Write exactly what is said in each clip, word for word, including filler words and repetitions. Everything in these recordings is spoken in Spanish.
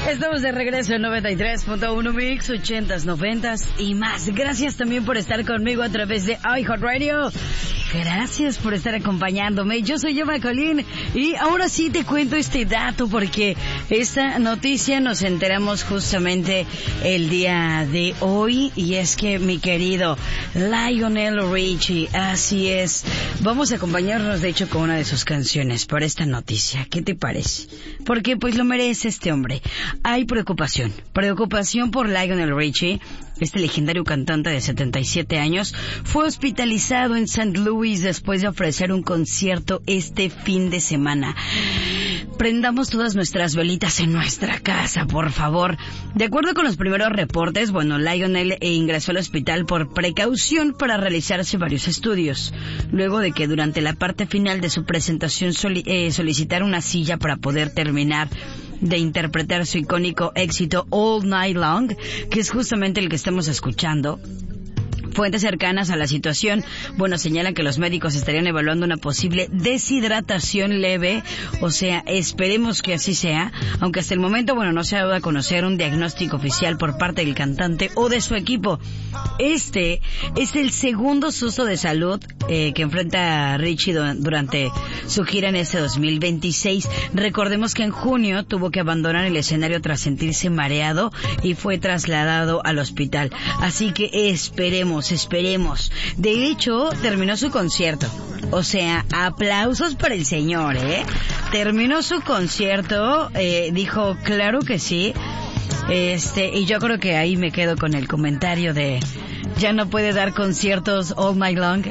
Estamos de regreso en noventa y tres punto uno Mix, ochentas, noventas y más. Gracias también por estar conmigo a través de iHeartRadio. Gracias por estar acompañándome. Yo soy Eva Colín y ahora sí te cuento este dato porque esta noticia nos enteramos justamente el día de hoy y es que mi querido Lionel Richie, así es, vamos a acompañarnos de hecho con una de sus canciones por esta noticia. ¿Qué te parece? Porque pues lo merece este hombre. Hay preocupación, preocupación por Lionel Richie. Este legendario cantante de setenta y siete años fue hospitalizado en Saint Louis después de ofrecer un concierto este fin de semana. Prendamos todas nuestras velitas en nuestra casa, por favor. De acuerdo con los primeros reportes, bueno, Lionel ingresó al hospital por precaución para realizarse varios estudios, luego de que durante la parte final de su presentación soli- eh, solicitara una silla para poder terminar de interpretar su icónico éxito All Night Long, que es justamente el que estamos escuchando. Fuentes cercanas a la situación, bueno, señalan que los médicos estarían evaluando una posible deshidratación leve, o sea, esperemos que así sea, aunque hasta el momento, bueno, no se ha dado a conocer un diagnóstico oficial por parte del cantante o de su equipo. Este es el segundo susto de salud eh, que enfrenta Richie do- durante su gira en este dos mil veintiséis. Recordemos que en junio tuvo que abandonar el escenario tras sentirse mareado y fue trasladado al hospital. Así que esperemos Esperemos. De hecho, terminó su concierto. O sea, aplausos para el señor, ¿eh? Terminó su concierto, eh, dijo, claro que sí. Este, y yo creo que ahí me quedo con el comentario de, ya no puede dar conciertos all night long.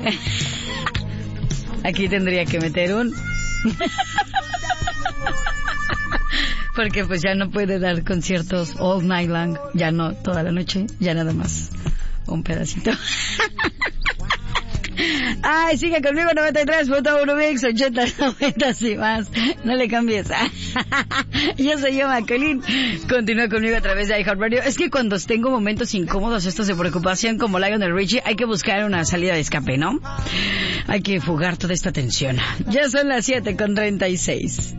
Aquí tendría que meter un... Porque pues ya no puede dar conciertos all night long. Ya no toda la noche, ya nada más un pedacito. Ay, sigue conmigo, noventa y tres punto uno Mix, ochenta, noventa y más. No le cambies. Yo soy Eva Colín. Continúa conmigo a través de iHeartRadio. Es que cuando tengo momentos incómodos, estos de preocupación como Lionel Richie, hay que buscar una salida de escape, ¿no? Hay que fugar toda esta tensión. Ya son las siete con treinta y seis.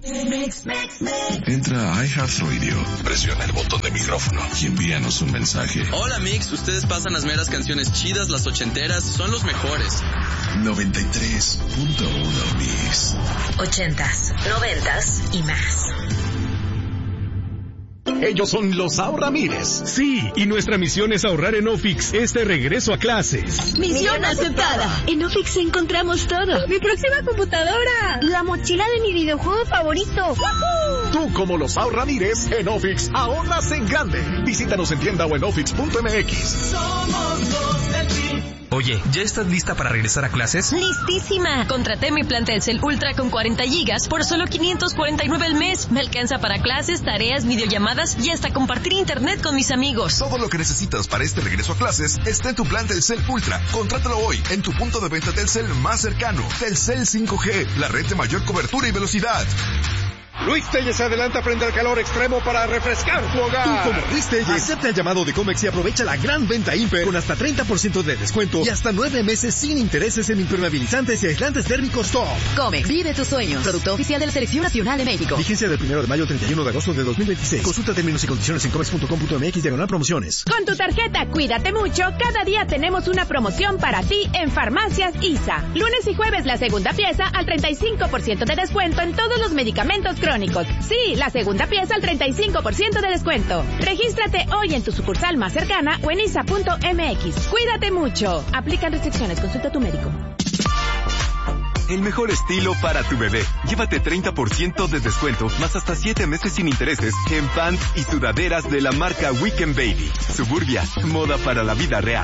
Entra a iHeartRadio, presiona el botón de micrófono y envíanos un mensaje. Hola Mix, ustedes pasan las meras canciones chidas, las ochenteras, son los mejores. noventa y tres punto uno Mix. Ochentas, noventas y más. Ellos son los Ahorramires. Sí, y nuestra misión es ahorrar en Ofix este regreso a clases. ¡Misión aceptada! En Ofix encontramos todo. ¡Mi próxima computadora! ¡La mochila de mi videojuego favorito! ¡Woohoo! Tú, como los Ahorramires, en Ofix ahorras en grande. Visítanos en tienda o en ofix punto m x. Somos los del team. Oye, ¿ya estás lista para regresar a clases? ¡Listísima! Contraté mi plan Telcel Ultra con cuarenta gigas por solo quinientos cuarenta y nueve al mes. Me alcanza para clases, tareas, videollamadas y hasta compartir internet con mis amigos. Todo lo que necesitas para este regreso a clases está en tu plan Telcel Ultra. Contrátalo hoy en tu punto de venta Telcel más cercano. Telcel cinco G, la red de mayor cobertura y velocidad. Luis Telles se adelanta frente al calor extremo para refrescar tu hogar. Tú, como Luis Telles, acepta el llamado de Comex y aprovecha la gran venta Imper con hasta treinta por ciento de descuento y hasta nueve meses sin intereses en impermeabilizantes y aislantes térmicos Top. Comex, vive tus sueños. Producto oficial de la Selección Nacional de México. Vigencia del primero de mayo al treinta y uno de agosto de dos mil veintiséis. Consulta términos y condiciones en comex punto com punto m x diagonal promociones. Con tu tarjeta Cuídate Mucho, cada día tenemos una promoción para ti en Farmacias I S A. Lunes y jueves la segunda pieza al treinta y cinco por ciento de descuento en todos los medicamentos crónicos. Sí, la segunda pieza al treinta y cinco por ciento de descuento. Regístrate hoy en tu sucursal más cercana o en isa punto m x. Cuídate mucho. Aplican restricciones. Consulta a tu médico. El mejor estilo para tu bebé. Llévate treinta por ciento de descuento, más hasta siete meses sin intereses en pants y sudaderas de la marca Weekend Baby. Suburbia, moda para la vida real.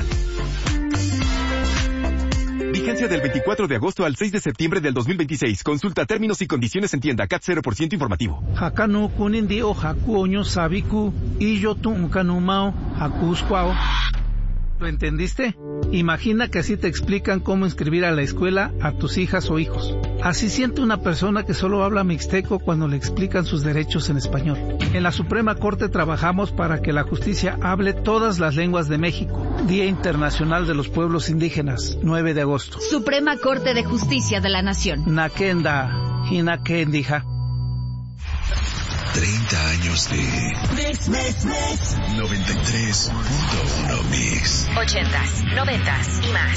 Vigencia del veinticuatro de agosto al seis de septiembre del dos mil veintiséis. Consulta términos y condiciones en tienda. C A T cero por ciento informativo. Hakanu kunindi o haku oño sabiku y yo tu kanumao hakuskwao. ¿Lo entendiste? Imagina que así te explican cómo inscribir a la escuela a tus hijas o hijos. Así siente una persona que solo habla mixteco cuando le explican sus derechos en español. En la Suprema Corte trabajamos para que la justicia hable todas las lenguas de México. Día Internacional de los Pueblos Indígenas, nueve de agosto. Suprema Corte de Justicia de la Nación. Nakenda, Hinakendija. treinta años de Mix, Mix, Mix. noventa y tres punto uno Mix. Ochentas, noventas y más.